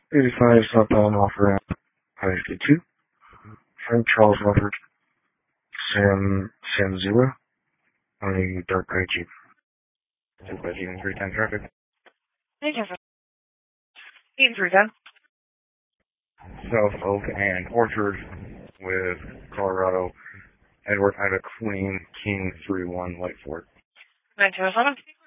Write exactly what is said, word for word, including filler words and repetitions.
eighty-five southbound off ramp, Highway fifty-two. Frank Charles Robert, Sam, Sam Zero, on a dark gray Jeep. two by Jeep and three ten traffic. Thank you for eight three ten. South Oak and Orchard with Colorado, Edward Ida Queen, King three one, Lightford. nine two seven.